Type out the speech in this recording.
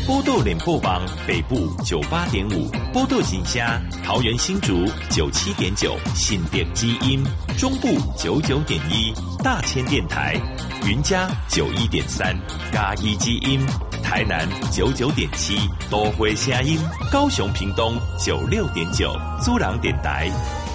波豆联播网北部98.5，波豆金虾桃园新竹97.9，新店基因中部99.1，大千电台云嘉91.3，嘉义基因台南99.7，都会声音高雄屏东96.9，祖朗电台